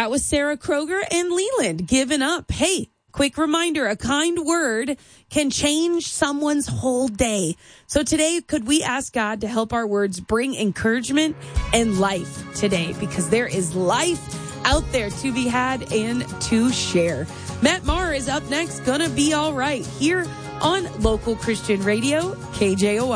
That was Sarah Kroger and Leland, Giving Up. Hey, quick reminder, a kind word can change someone's whole day. So today, could we ask God to help our words bring encouragement and life today? Because there is life out there to be had and to share. Matt Maher is up next, Gonna Be All Right, here on Local Christian Radio, KJOR.